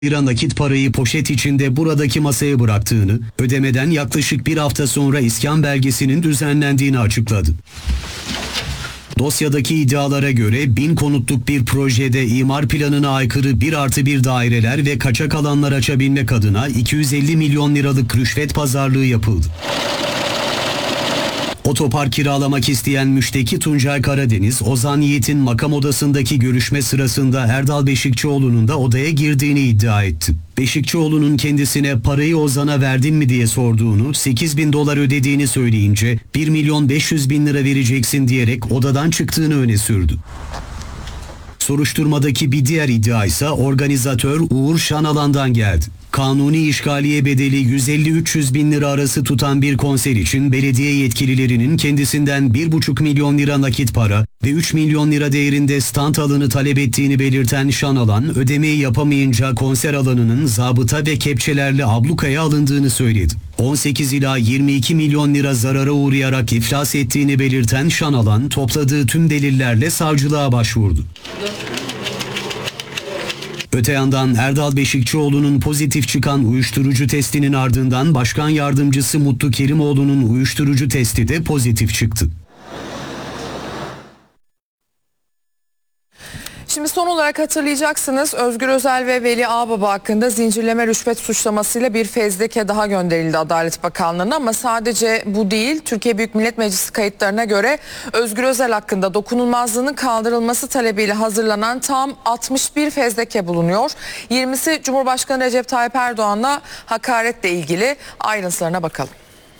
lira nakit parayı poşet içinde buradaki masaya bıraktığını, ödemeden yaklaşık bir hafta sonra iskan belgesinin düzenlendiğini açıkladı. Dosyadaki iddialara göre 1000 konutluk bir projede imar planına aykırı 1+1 daireler ve kaçak alanlar açabilmek adına 250 milyon liralık rüşvet pazarlığı yapıldı. Otopark kiralamak isteyen müşteki Tuncay Karadeniz, Ozan Yiğit'in makam odasındaki görüşme sırasında Erdal Beşikçioğlu'nun da odaya girdiğini iddia etti. Beşikçioğlu'nun kendisine parayı Ozan'a verdin mi diye sorduğunu, $8.000 ödediğini söyleyince 1.500.000 lira vereceksin diyerek odadan çıktığını öne sürdü. Soruşturmadaki bir diğer iddia ise organizatör Uğur Şanalan'dan geldi. Kanuni işgaliye bedeli 150-300 bin lira arası tutan bir konser için belediye yetkililerinin kendisinden 1,5 milyon lira nakit para ve 3 milyon lira değerinde stand alanı talep ettiğini belirten Şanalan, ödemeyi yapamayınca konser alanının zabıta ve kepçelerle ablukaya alındığını söyledi. 18 ila 22 milyon lira zarara uğrayarak iflas ettiğini belirten Şanalan, topladığı tüm delillerle savcılığa başvurdu. Öte yandan Erdal Beşikçioğlu'nun pozitif çıkan uyuşturucu testinin ardından Başkan Yardımcısı Mutlu Kerimoğlu'nun uyuşturucu testi de pozitif çıktı. Şimdi son olarak hatırlayacaksınız, Özgür Özel ve Veli Ağbaba hakkında zincirleme rüşvet suçlamasıyla bir fezleke daha gönderildi Adalet Bakanlığı'na. Ama sadece bu değil, Türkiye Büyük Millet Meclisi kayıtlarına göre Özgür Özel hakkında dokunulmazlığının kaldırılması talebiyle hazırlanan tam 61 fezleke bulunuyor. 20'si Cumhurbaşkanı Recep Tayyip Erdoğan'la hakaretle ilgili. Ayrıntılarına bakalım.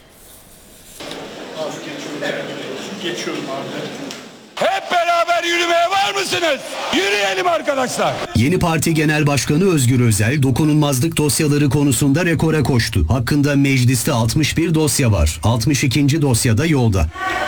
Geçiyorum abi. Hep beraber yürümeye var mısınız? Yürüyelim arkadaşlar. Yeni Parti Genel Başkanı Özgür Özel, dokunulmazlık dosyaları konusunda rekora koştu. Hakkında mecliste 61 dosya var. 62. dosyada yolda.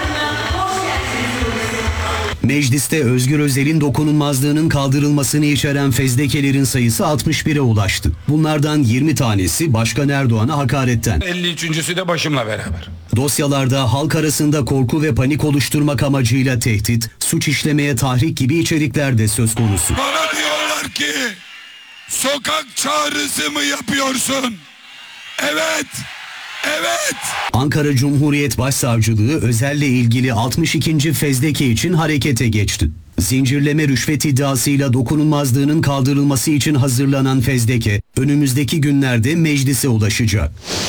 Mecliste Özgür Özel'in dokunulmazlığının kaldırılmasını içeren fezlekelerin sayısı 61'e ulaştı. Bunlardan 20 tanesi Başkan Erdoğan'a hakaretten. 53.sü de başımla beraber. Dosyalarda halk arasında korku ve panik oluşturmak amacıyla tehdit, suç işlemeye tahrik gibi içerikler de söz konusu. Bana diyorlar ki sokak çağrısı mı yapıyorsun? Evet. Evet. Ankara Cumhuriyet Başsavcılığı Özel'le ilgili 62. fezleke için harekete geçti. Zincirleme rüşvet iddiasıyla dokunulmazlığının kaldırılması için hazırlanan fezleke önümüzdeki günlerde meclise ulaşacak.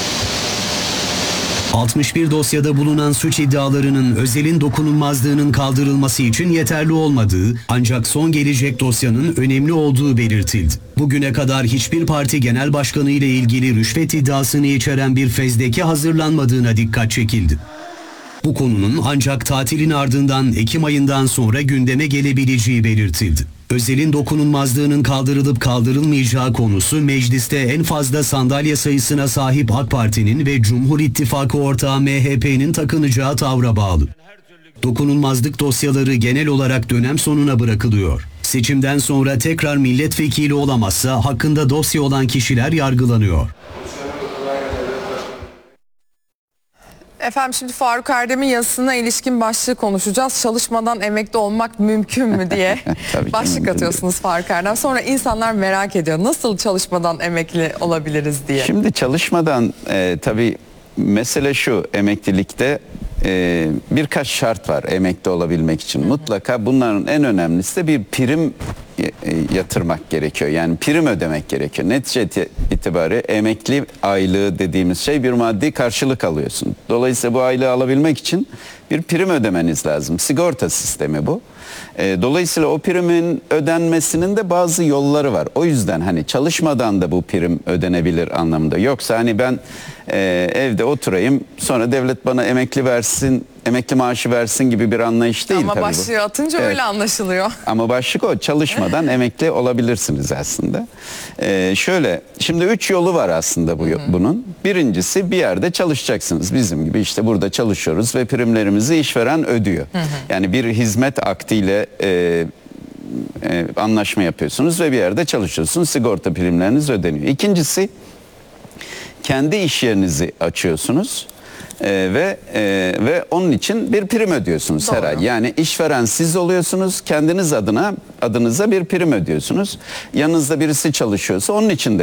61 dosyada bulunan suç iddialarının Özel'in dokunulmazlığının kaldırılması için yeterli olmadığı, ancak son gelecek dosyanın önemli olduğu belirtildi. Bugüne kadar hiçbir parti genel başkanı ile ilgili rüşvet iddiasını içeren bir fezleke hazırlanmadığına dikkat çekildi. Bu konunun ancak tatilin ardından Ekim ayından sonra gündeme gelebileceği belirtildi. Özel'in dokunulmazlığının kaldırılıp kaldırılmayacağı konusu mecliste en fazla sandalye sayısına sahip AK Parti'nin ve Cumhur İttifakı ortağı MHP'nin takınacağı tavra bağlı. Dokunulmazlık dosyaları genel olarak dönem sonuna bırakılıyor. Seçimden sonra tekrar milletvekili olamazsa hakkında dosya olan kişiler yargılanıyor. Efendim şimdi Faruk Erdem'in yazısına ilişkin başlığı konuşacağız. Çalışmadan emekli olmak mümkün mü diye başlık atıyorsunuz Faruk Erdem. Sonra insanlar merak ediyor, nasıl çalışmadan emekli olabiliriz diye. Şimdi çalışmadan tabii mesele şu, emeklilikte birkaç şart var emekli olabilmek için. Mutlaka bunların en önemlisi de bir prim yatırmak gerekiyor. Yani prim ödemek gerekiyor. Netice itibariyle emekli aylığı dediğimiz şey bir maddi karşılık alıyorsun. Dolayısıyla bu aylığı alabilmek için bir prim ödemeniz lazım. Sigorta sistemi bu. Dolayısıyla o primin ödenmesinin de bazı yolları var. O yüzden hani çalışmadan da bu prim ödenebilir anlamında. Yoksa hani ben evde oturayım sonra devlet bana emekli versin, emekli maaşı versin gibi bir anlayış değil ama tabii bu. Ama başlığı atınca öyle anlaşılıyor. Ama başlık o, çalışmadan emekli olabilirsiniz aslında. Şöyle, şimdi 3 yolu var aslında bunun. Birincisi, bir yerde çalışacaksınız. Bizim gibi işte burada çalışıyoruz ve primlerimizi işveren ödüyor. Yani bir hizmet aktiyle anlaşma yapıyorsunuz ve bir yerde çalışıyorsunuz. Sigorta primleriniz ödeniyor. İkincisi, kendi iş yerinizi açıyorsunuz Ve onun için bir prim ödüyorsunuz her Doğru. ay. Yani işveren siz oluyorsunuz, kendiniz adınıza bir prim ödüyorsunuz. Yanınızda birisi çalışıyorsa onun için de